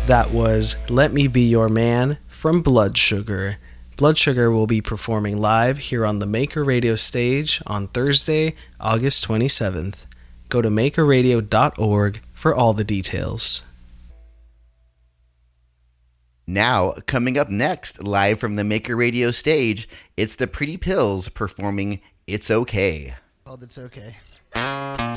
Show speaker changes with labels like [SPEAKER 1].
[SPEAKER 1] That was Let Me Be Your Man from Blood Sugar. Blood Sugar will be performing live here on the Maker Radio stage on Thursday, August 27th. Go to makerradio.org for all the details.
[SPEAKER 2] Now, coming up next, live from the Maker Radio stage, it's the Pretty Pills performing It's Okay.
[SPEAKER 3] Oh, that's okay.